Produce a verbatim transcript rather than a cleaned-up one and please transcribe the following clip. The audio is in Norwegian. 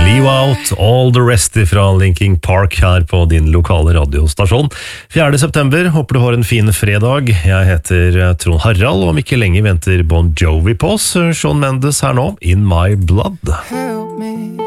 Leave Out All The Rest fra Linkin Park her på din lokale radiostasjon. fjerde september, håper du har en fin fredag. Jeg heter Trond Harald, og om ikke lenge venter Bon Jovi på oss. Shawn Mendes her nå, In My Blood.